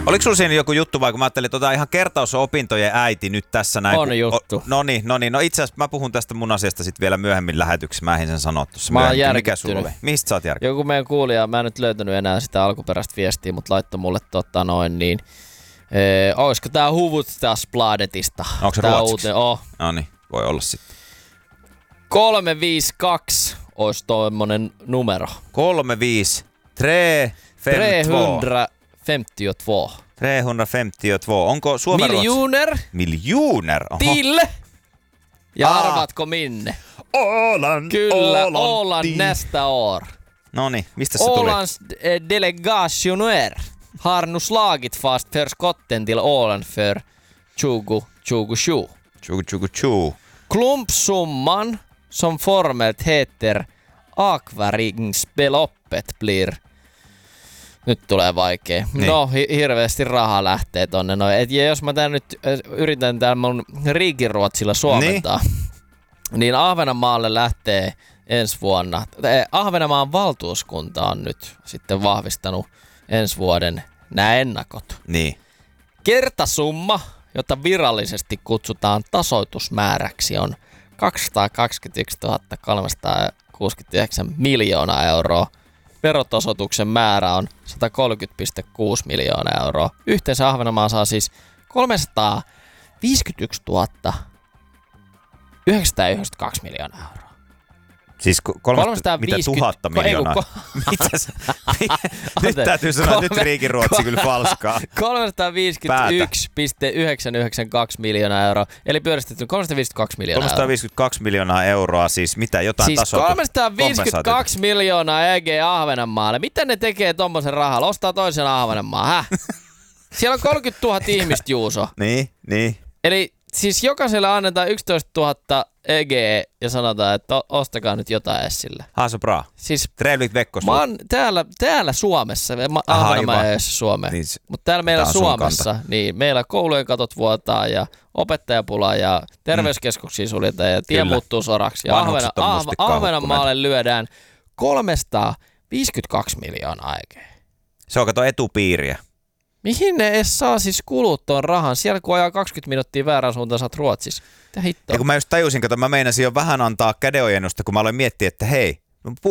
Oliko sulla siinä joku juttu vai kun mä ajattelin, että ihan kertausopintojen äiti nyt tässä näin? On juttu. No niin. No itse asiassa mä puhun tästä mun asiasta sitten vielä myöhemmin lähetyksessä. Mä en sen sano tuossa Mä oon myöhemmin. Mikä järkyttynyt. sulla oli? Mistä sä oot järkyttynyt? Joku meidän kuulija, mä en nyt löytänyt enää sitä alkuperäistä viestiä, mutta laittoi mulle olisiko tää Hufvudstadsbladetista? Onko se tää ruotsiksi? uutinen? No niin, voi olla sitten. 352 olisi tommonen numero. 35 352. 352. 352. Onko Suomen Miljoner? Oho. Till! Ja arvatko minne? Åland. Kyllä, Åland nästa år. Noniin, mistä se tuli? Ålands delegationer har nu slagit fast förskotten till Åland för 2027. 2027. Klumpsumman som formellt heter Akvaringsbeloppet blir... Nyt tulee vaikea. Niin. No, hirveästi rahaa lähtee tonne. No, ja jos mä tän nyt yritän täällä mun riikiruotsilla suomentaa, niin Ahvenanmaalle lähtee ensi vuonna. Ahvenanmaan valtuuskunta on nyt sitten vahvistanut ensi vuoden nämä ennakot. Niin. Kertasumma, jota virallisesti kutsutaan tasoitusmääräksi, on 221 369 miljoonaa euroa. Verotasoituksen määrä on 130,6 miljoonaa euroa. Yhteensä Ahvenanmaa saa siis 351 992 miljoonaa euroa. Siis mitä 1000 miljoonaa? Nyt täytyy sanoa, että nyt riikiruotsi kyllä falskaa. 351,992 miljoonaa euroa, eli pyöristetty 352 miljoonaa 352 miljoonaa euroa, siis mitä, jotain siis tasoa? 352 miljoonaa EG Ahvenanmaalle. Mitä ne tekee tommosen rahalla? Ostaa toisen Ahvenanmaan, häh? Siellä on 30 000 ihmistä, Juuso. Niin. Eli siis jokaiselle annetaan 11 000 EG ja sanotaan, että ostakaa nyt jotain Essille. Så bra. Siis trevligt veckoslut. Mä oon täällä Suomessa, Ahvenanmaa ei ole Suomeen, niin, mutta täällä meillä Suomessa, niin meillä koulujen katot vuotaa ja opettajapula ja terveyskeskuksia suljetaan ja tie muuttuu soraksi. Ja Ahvenanmaalle lyödään 352 miljoonaa EG. Se on kato etupiiriä. Mihin ne edes saa siis kulut ton rahan? Siellä kun ajaa 20 minuuttia väärään suuntaan, sä oot Ruotsissa. Mitä hittoa? Ja kun mä just tajusin, että mä meinasin jo vähän antaa kädenojennusta, kun mä aloin miettiä, että hei,